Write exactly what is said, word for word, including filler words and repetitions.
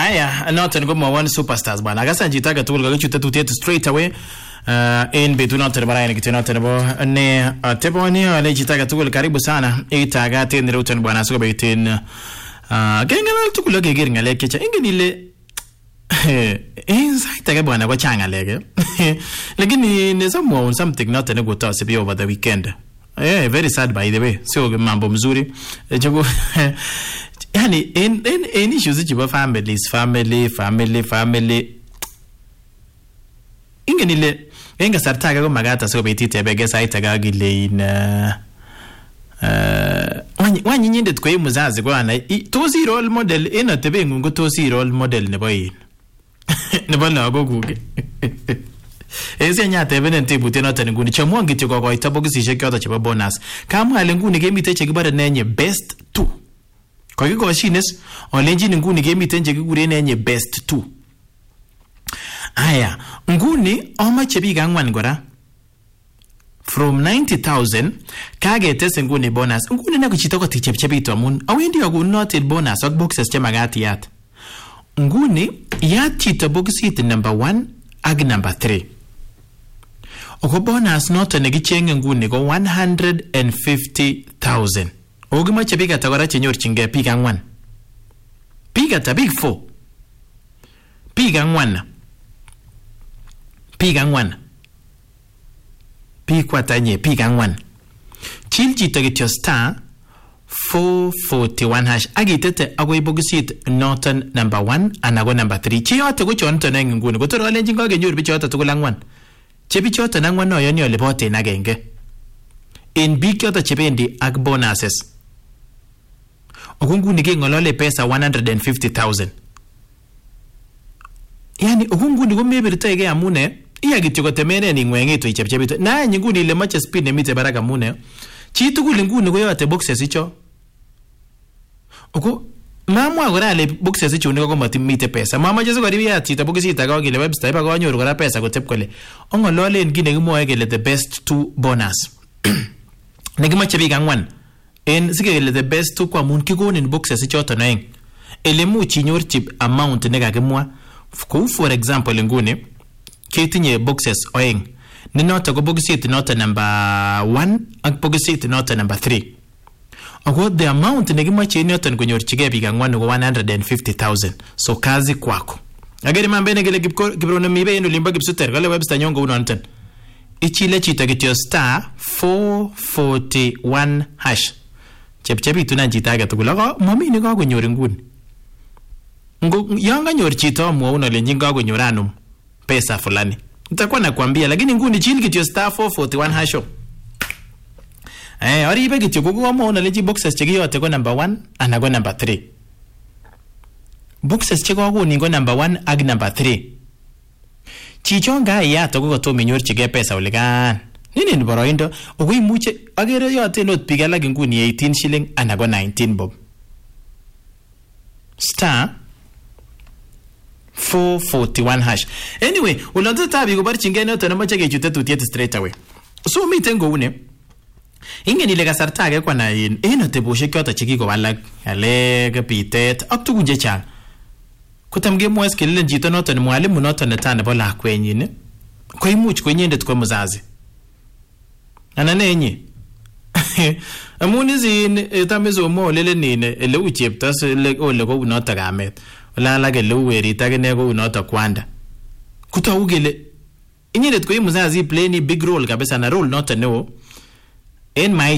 Aya, noton ko mawon superstars bwana. Akasa njita age tugul kakichute tutiet straight away. Uh, in between noton barani kitu noton bo ne teboni ale njita age tugul karibu sana. Itaga ten routen bwana soko beitin. Uh, gengal tugul ke gir ngale kecha ingenile inside tage bwana kwa changa lege. Lakini ni some something not ne gota sibi over the weekend. Yeah, very sad by the way. So mambo mzuri. Jogo yani in in in issues jiba families family family family ingenile enga sartaga ko magata so betite bege site ga gile in uh wanyi wanyi nyinde tko yimuzazi kwana tozi role model ina tebe ngungo tozi role model ne boyin ne bana goguge ese nyate benen tibuti noten nguni chamwangi tiko ko itabogisi kyoto cheba bonus kama ale nguni gemite chekibare nenye best two kwa kiko shines olenji nguni gemite chekigure nenye best two aya nguni omache biga angwan gora from ninety thousand kage tese nguni bonus nguni nako chitoko tichepchepito amun awendi agunoted bonus ak boxes chemagati yat nguni yat chito boxit number one ag number three. Oko bonus noto negichenge nguni ko one hundred fifty thousand. Ogi mache biga tagora chenyor chinge piga ngwan. Piga ta big four. Piga ngwan. Piga ngwan. Piga tanye piga ngwan. Chilji tagityo star four forty-one hash. Agitete agoi bogisit noton number one anago number three. Chiyote ko chonto neng nguni. Kotoro alenji ngoge nyor bichote tukula ngwan. Chebi choto nangwan no yoni olebote nagenge. In big yoto chebendi ag bonuses. Ogungu nige ngolole pesa one hundred fifty thousand. Yani ogungu nigo mebirita ege amune iya gityo temene ni ngwengeto ichepchebito. Na nyinguni ile mache speed ne mite baraka mune. Chitu kulinguni go yote boxes icho. Ogu mama agora le boxes icho ni ko mate pesa. Mama jesu ko riya chita boxes itaga gile website ba go nyoru gora pesa ko tepkole. Ongolole ngine gimo egele the best two bonus. Negima chebiga ngwan. En sigele the best two kwa mun kigonin boxes ichoto na eng. Ele mu chinyor chip amount nega gemwa. Ko for example ngune ketinye boxes oeng. Ni nota go boxes nota number one ak boxes nota number three. Ako the amount negima chinyoto ngonyor chige biga ngwan go one hundred fifty thousand. So kazi kwako. Ageri mambene gele kibrono mibe endo limba gipsuter gale website nyongo uno anten. Ichile chita getyo star four forty-one hash. Chep chepi tunanjita aga tukula mami ni gago nyori nguni. Ngo yanga nyori chita mwa una lenji gago nyorano pesa fulani. Nitakuwa nakwambia lakini nguni chili getyo star four forty-one hash. Eh ori ibe getyo gogo mwa una lenji boxes chegiyo atego number one anago number three. Boxes cheko ako ningo number one ag number three. Chichonga ya to go to menyor chige pesa uligan. Nini ni boroindo ogui muche agere yote not pigala nguni eighteen shilling anago nineteen bob. Star four forty-one hash. Anyway, ulonzo tabi go bar chingene to na mache ge chute tutiet straight away. So mi tengo une. Ingeni lega sartage kwa na in eno te boshe kyota chiki go balag ale pitet ak tugunje chang. Kutamge mwes kelele jito noto ni mwalimu noto netane bola kwenye ne. Kwa imuch kwenye ndet kwa mzazi. Anane enye. Amuni zin etamezo mo lele nine ele uchepta se le ole ko unota gamet. Ola la gele uweri tage ne ko unota kwanda. Kuta ugele inye ndet kwa mzazi play ni big role kabisa na role noto no. En my